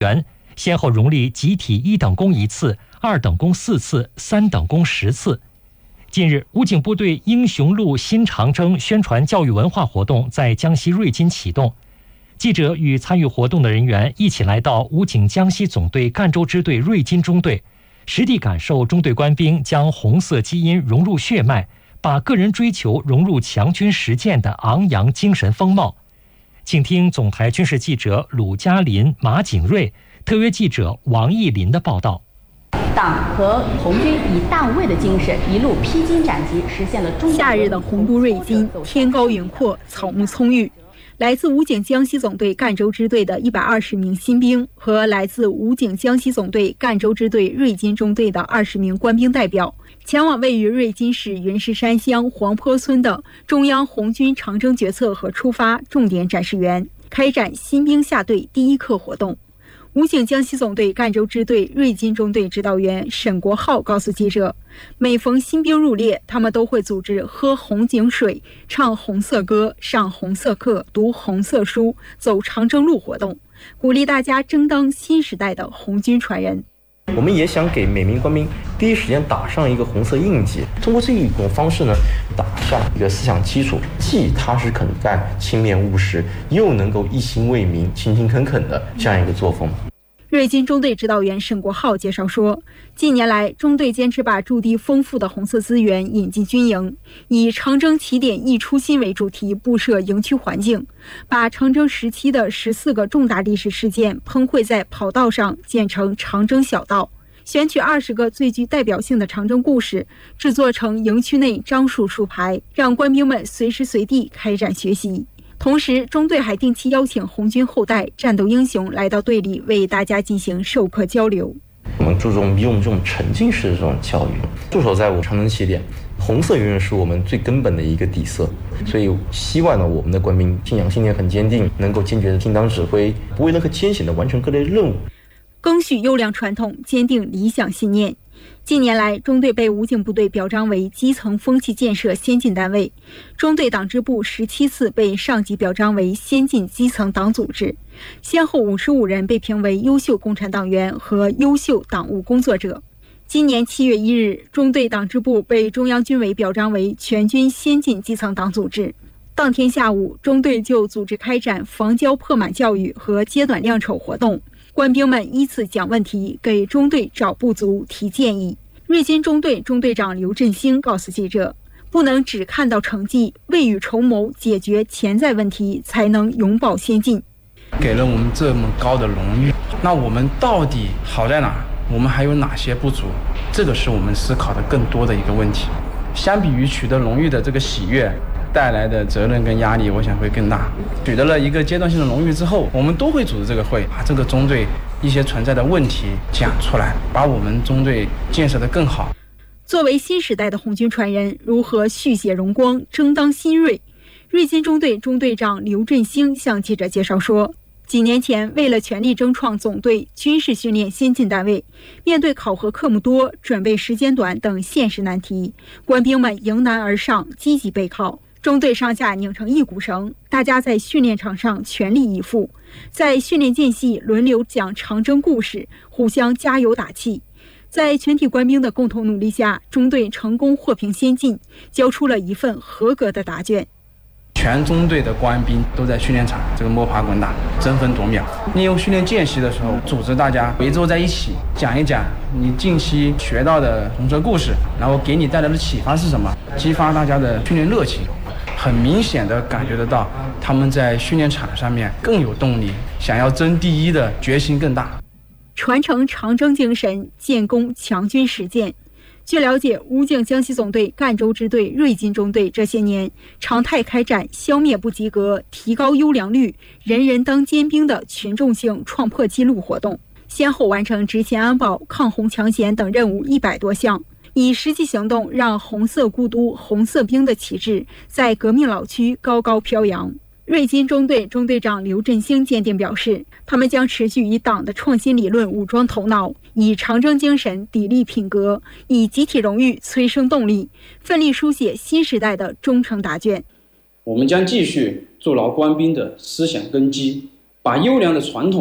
员，先后荣立集体1等功1次、2等功4次、3等功10次。近日，武警部队英雄路新长征宣传教育文化活动在江西瑞金启动。记者与参与活动的人员一起来到武警江西总队赣州支队瑞金中队，实地感受中队官兵将红色基因融入血脉，把个人追求融入强军实践的昂扬精神风貌。请听总台军事记者鲁嘉林、马景瑞，特约记者王艺林的报道。 党和红军以大无畏的精神，一路披荆斩棘，实现了夏日的洪都瑞金，天高云阔，草木葱郁。来自武警江西总队赣州支队的120名新兵和来自武警江西总队赣州支队瑞金中队的20名官兵代表，前往位于瑞金市云石山乡黄坡村的中央红军长征决策和出发重点展示园，开展新兵下队第一课活动。武警江西总队赣州支队瑞金中队指导员沈国浩告诉记者，每逢新兵入列，他们都会组织喝红警水、唱红色歌、上红色课、读红色书、走长征路活动，鼓励大家争当新时代的红军传人。 我们也想给每名官兵第一时间打上一个红色印记，通过这一种方式呢，打下一个思想基础，既踏实肯干、清廉务实，又能够一心为民、勤勤恳恳的这样一个作风。 瑞金中队指导员沈国浩介绍说，近年来中队坚持把驻地丰富的红色资源引进军营，以长征起点一初心为主题布设营区环境，把长征时期的14个重大历史事件喷绘在跑道上，建成长征小道，选取20个最具代表性的长征故事，制作成营区内樟树树牌，让官兵们随时随地开展学习。同时，中队还定期邀请红军后代、战斗英雄来到队里，为大家进行授课交流。 我们注重用这种沉浸式的这种教育，驻守在我们长征起点，红色永远是我们最根本的一个底色。所以，希望呢，我们的官兵信仰信念很坚定，能够坚决的听党指挥，不畏任何艰险的完成各类任务， 赓续优良传统，坚定理想信念。近年来，中队被武警部队表彰为基层风气建设先进单位，中队党支部17次被上级表彰为先进基层党组织，先后55人被评为优秀共产党员和优秀党务工作者。今年7月1日，中队党支部被中央军委表彰为全军先进基层党组织。当天下午，中队就组织开展防骄破满教育和揭短亮丑活动，官兵们依次讲问题，给中队找不足、提建议。瑞金中队中队长刘振兴告诉记者，不能只看到成绩，未雨绸缪，解决潜在问题，才能永葆先进。 给了我们这么高的荣誉，那我们到底好在哪？我们还有哪些不足？这个是我们思考的更多的一个问题。相比于取得荣誉的这个喜悦，带来的责任跟压力，我想会更大。取得了一个阶段性的荣誉之后，我们都会组织这个会，把这个中队一些存在的问题讲出来，把我们中队建设得更好。 作为新时代的红军传人，如何续写荣光，争当新锐？瑞金中队中队长刘振兴向记者介绍说，几年前，为了全力争创总队军事训练先进单位，面对考核科目多、准备时间短等现实难题，官兵们迎难而上，积极备考。中队上下拧成一股绳，大家在训练场上全力以赴，在训练间隙轮流讲长征故事，互相加油打气。在全体官兵的共同努力下，中队成功获评先进，交出了一份合格的答卷。 全中队的官兵都在训练场这个摸爬滚打，争分夺秒。利用训练间隙的时候，组织大家围坐在一起，讲一讲你近期学到的红色故事，然后给你带来的启发是什么，激发大家的训练热情。很明显的感觉得到，他们在训练场上面更有动力，想要争第一的决心更大。 传承长征精神，建功强军实践。据了解，武警江西总队赣州支队瑞金中队这些年常态开展消灭不及格、提高优良率、人人当尖兵的群众性创破纪录活动，先后完成执勤安保、抗洪抢险等任务100多项，以实际行动让红色故都、红色兵的旗帜在革命老区高高飘扬。瑞金中队中队长刘振兴坚定表示，他们将持续以党的创新理论武装头脑，以长征精神砥砺品格，以集体荣誉催生动力，奋力书写新时代的忠诚答卷。 我们将继续筑牢官兵的思想根基，把优良的传统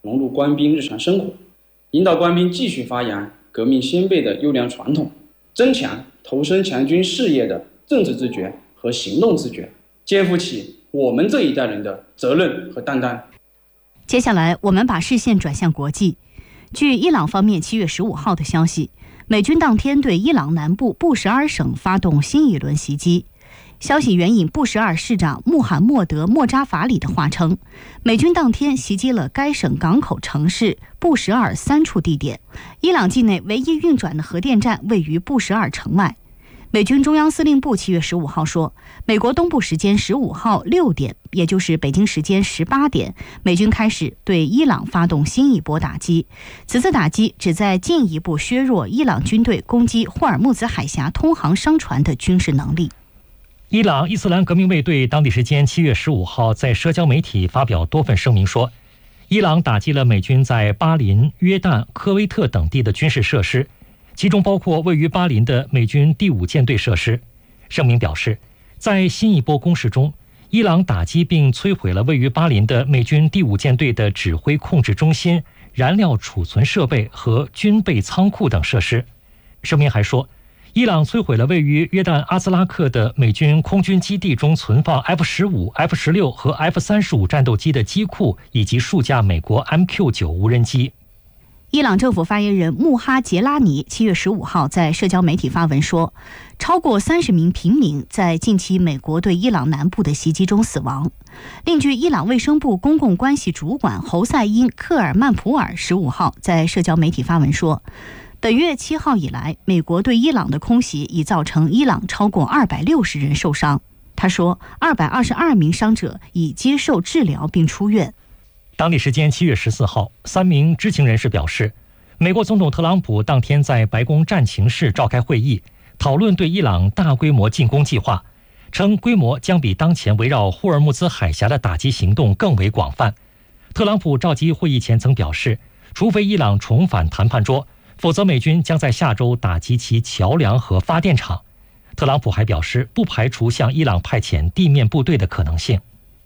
融入官兵日常生活，引导官兵继续发扬革命先辈的优良传统，增强投身强军事业的政治自觉和行动自觉，肩负起我们这一代人的责任和担当。 接下来，我们把视线转向国际。据伊朗方面7月15号的消息，美军当天对伊朗南部布什尔省发动新一轮袭击。消息援引布什尔市长穆罕默德·莫扎法里的话称，美军当天袭击了该省港口城市布什尔3处地点。伊朗境内唯一运转的核电站位于布什尔城外。美军中央司令部7月15号说，美国东部时间15号6点，也就是北京时间18点，美军开始对伊朗发动新一波打击。此次打击旨在进一步削弱伊朗军队攻击霍尔木兹海峡通航商船的军事能力。 伊朗伊斯兰革命卫队当地时间7月15号在社交媒体发表多份声明说，伊朗打击了美军在巴林、约旦、科威特等地的军事设施，其中包括位于巴林的美军第5舰队设施。声明表示，在新一波攻势中，伊朗打击并摧毁了位于巴林的美军第5舰队的指挥控制中心、燃料储存设备和军备仓库等设施。声明还说，伊朗摧毁了位于约旦阿兹拉克的美军空军基地中存放 F-15、F-16 和 F-35 战斗机的机库，以及数架美国 MQ-9 无人机。 伊朗政府发言人穆哈杰拉尼7月15号在社交媒体发文说，超过30名平民在近期美国对伊朗南部的袭击中死亡。另据伊朗卫生部公共关系主管侯赛因·克尔曼普尔15号在社交媒体发文说，本月7号以来，美国对伊朗的空袭已造成伊朗超过260人受伤。他说，222名伤者已接受治疗并出院。 当地时间7月14号，3名知情人士表示，美国总统特朗普当天在白宫战情室召开会议，讨论对伊朗大规模进攻计划，称规模将比当前围绕霍尔木兹海峡的打击行动更为广泛。特朗普召集会议前曾表示，除非伊朗重返谈判桌，否则美军将在下周打击其桥梁和发电厂。特朗普还表示，不排除向伊朗派遣地面部队的可能性。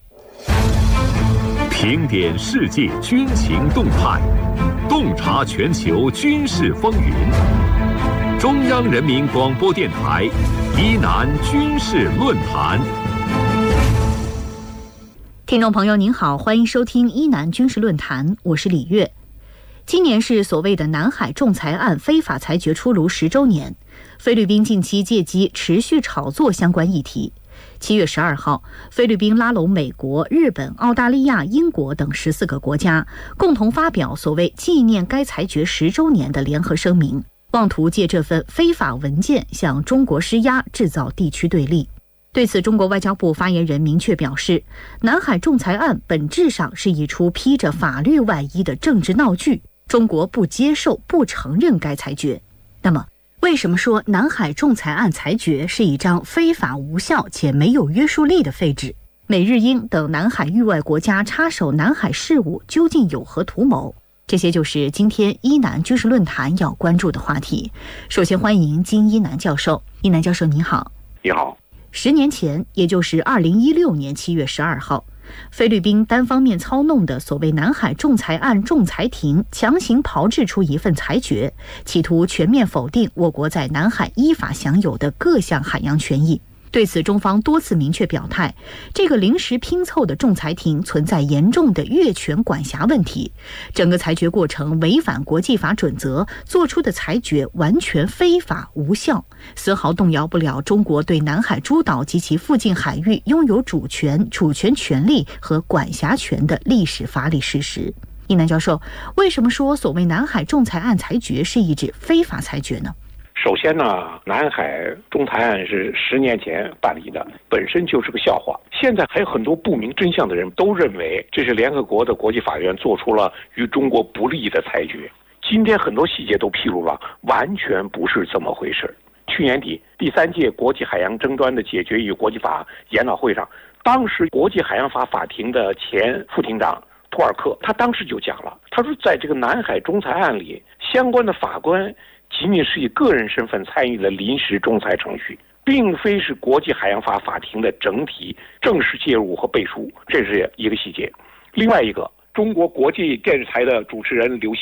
评点世界军情动态，洞察全球军事风云。中央人民广播电台伊南军事论坛。 听众朋友您好，欢迎收听伊南军事论坛，我是李月。今年是所谓的南海仲裁案非法裁决出炉10周年，菲律宾近期借机持续炒作相关议题。7月12号，菲律宾拉拢美国、日本、澳大利亚、英国等14个国家，共同发表所谓纪念该裁决10周年的联合声明，妄图借这份非法文件向中国施压，制造地区对立。对此，中国外交部发言人明确表示，南海仲裁案本质上是一出披着法律外衣的政治闹剧，中国不接受、不承认该裁决。那么，为什么说南海仲裁案裁决是一张非法无效且没有约束力的废纸？美日英等南海域外国家插手南海事务究竟有何图谋？这些就是今天伊南军事论坛要关注的话题。首先欢迎金一南教授。一南教授您好。 你好。 10年前，也就是2016年7月12号，菲律宾单方面操弄的所谓南海仲裁案仲裁庭强行炮制出一份裁决，企图全面否定我国在南海依法享有的各项海洋权益。对此，中方多次明确表态，这个临时拼凑的仲裁庭存在严重的越权管辖问题，整个裁决过程违反国际法准则，做出的裁决完全非法无效，丝毫动摇不了中国对南海诸岛及其附近海域拥有主权权利和管辖权的历史法理事实。一南教授，为什么说所谓南海仲裁案裁决是一纸非法裁决呢？ 首先呢，南海仲裁案是10年前办理的，本身就是个笑话。现在还有很多不明真相的人都认为这是联合国的国际法院做出了与中国不利的裁决。今天很多细节都披露了，完全不是这么回事。去年底第3届国际海洋争端的解决与国际法研讨会上，当时国际海洋法法庭的前副庭长托尔克，他当时就讲了，他说在这个南海仲裁案里，相关的法官仅仅是以个人身份参与了临时仲裁程序，并非是国际海洋法法庭的整体正式介入和背书，这是一个细节。另外一个， 中国国际电视台的主持人刘希。